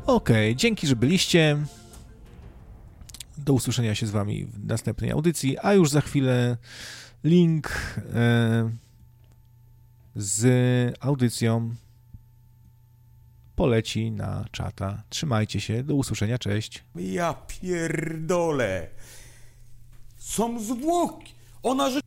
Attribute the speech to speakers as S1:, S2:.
S1: Okej, dzięki, że byliście. Do usłyszenia się z wami w następnej audycji, a już za chwilę link z audycją poleci na czata. Trzymajcie się, do usłyszenia, cześć.
S2: Ja pierdolę. Są zwłoki. Ona